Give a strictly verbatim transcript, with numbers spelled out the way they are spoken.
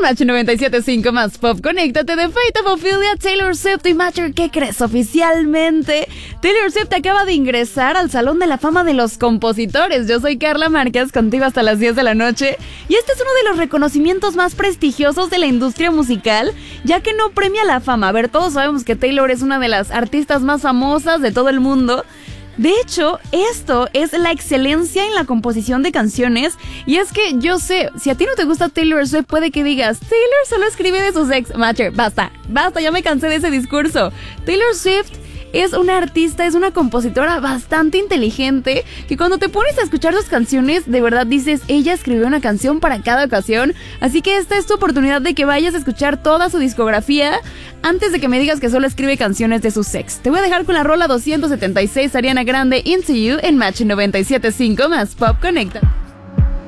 Match noventa y siete punto cinco más Pop, conéctate de Fate of Ophelia, Taylor Swift y Matcher. ¿Qué crees? Oficialmente, Taylor Swift acaba de ingresar al Salón de la Fama de los Compositores. Yo soy Carla Márquez, contigo hasta las diez de la noche. Y este es uno de los reconocimientos más prestigiosos de la industria musical, ya que no premia la fama. A ver, todos sabemos que Taylor es una de las artistas más famosas de todo el mundo. De hecho, esto es la excelencia en la composición de canciones. Y es que yo sé, si a ti no te gusta Taylor Swift, puede que digas, Taylor solo escribe de sus ex. Matcher, basta, basta, ya me cansé de ese discurso. Taylor Swift es una artista, es una compositora bastante inteligente, que cuando te pones a escuchar sus canciones, de verdad dices, ella escribió una canción para cada ocasión. Así que esta es tu oportunidad de que vayas a escuchar toda su discografía antes de que me digas que solo escribe canciones de sus ex. Te voy a dejar con la rola doscientos setenta y seis, Ariana Grande, Into You, en Match noventa y siete punto cinco más Pop Conecta.